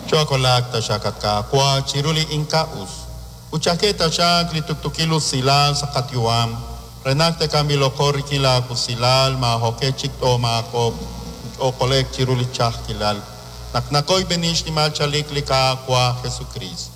Chocolate shakatka kwa chiruli inkaus. Uchaketa shank lituktukilu silal sa katyuam. Renakte Camilo korikila kusilal ma hokechik o ma ko o kolek chiruli chakilal. Naknakoy benish ni malchalik lika kwa Jesucristo.